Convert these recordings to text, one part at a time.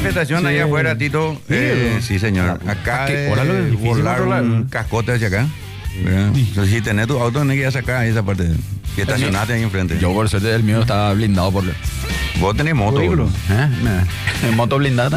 manifestación Sí. allá afuera, Tito. Sí, señor. Acá volaron cascotes hacia acá. Entonces, si tenés tu auto, tenés que ir a sacar ahí esa parte. Que estacionaste ahí enfrente. Yo por suerte el mío estaba blindado por... Vos tenés moto, boludo. Moto blindada.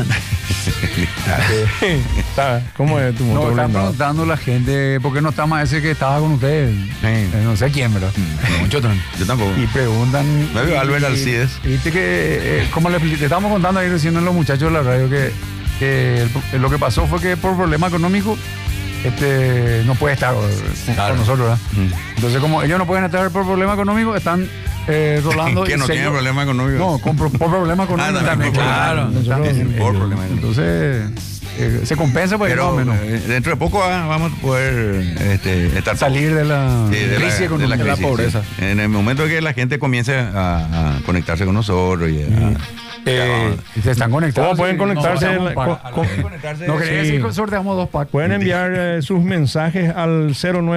¿Cómo es tu motor No, está blindado? preguntando la gente, ¿por qué no está más ese que estaba con ustedes? No sé quién, ¿verdad? Mucho Yo tampoco. Y preguntan... Me veo Albert Alcides. Viste que, como le estamos contando ahí recién a los muchachos de la radio, que lo que pasó fue que por problema económico no puede estar con nosotros, ¿verdad? Entonces, como ellos no pueden estar por problema económico, están rolando... Que no tiene problema económico. No, por problema económico también, claro. Por problema económico. Entonces, se compensa pues Pero más o menos. dentro de poco vamos a poder salir de la crisis económica, de la pobreza. Sí. En el momento que la gente comience a conectarse con nosotros y se están conectados. ¿Cómo pueden conectarse? No quería decir que sorteamos 2 packs. Pueden enviar sus mensajes al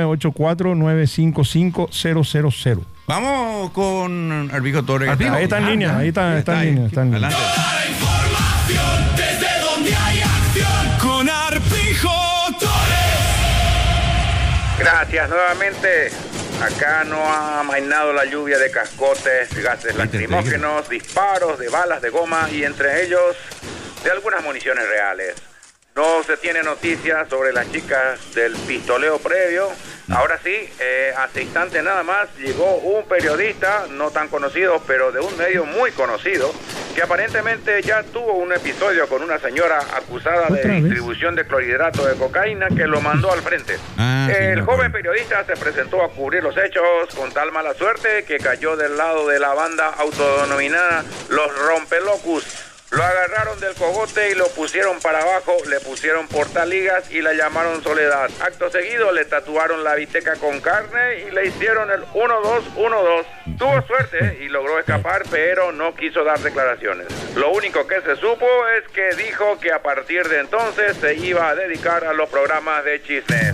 0984-955-000. Vamos con Arbijo Torres. Ahí está en línea, ahí está en línea. Adelante. Toda la información desde donde hay acción con Arpijo Torres. Gracias nuevamente. Acá no ha amainado la lluvia de cascotes, gases lacrimógenos, disparos de balas de goma y entre ellos de algunas municiones reales. No se tiene noticias sobre las chicas del pistoleo previo. Ahora sí, hace instante nada más llegó un periodista, no tan conocido, pero de un medio muy conocido, que aparentemente ya tuvo un episodio con una señora acusada de distribución de clorhidrato de cocaína que lo mandó al frente. El joven periodista se presentó a cubrir los hechos con tal mala suerte que cayó del lado de la banda autodenominada Los Rompelocus. Lo agarraron del cogote y lo pusieron para abajo, le pusieron portaligas y la llamaron Soledad. Acto seguido le tatuaron la biteca con carne y le hicieron el 1-2-1-2. Tuvo suerte y logró escapar, pero no quiso dar declaraciones. Lo único que se supo es que dijo que a partir de entonces se iba a dedicar a los programas de chismes.